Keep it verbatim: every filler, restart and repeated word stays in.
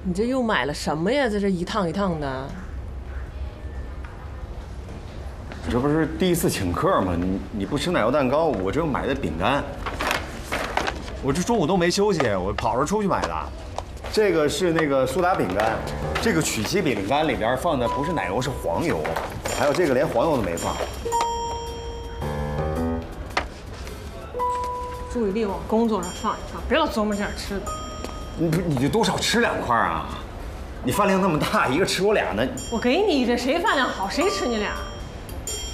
你这又买了什么呀？在这一趟一趟的。 这不是第一次请客吗？你你不吃奶油蛋糕，我这又买的饼干。我这中午都没休息，我跑着出去买的。这个是那个苏打饼干，这个曲奇饼干里边放的不是奶油，是黄油。还有这个连黄油都没放。 注意力往工作上放一放，别老琢磨这点吃的。 你不你就多少吃两块啊？你饭量那么大，一个吃我俩呢。 我给你一这，谁饭量好谁吃你俩。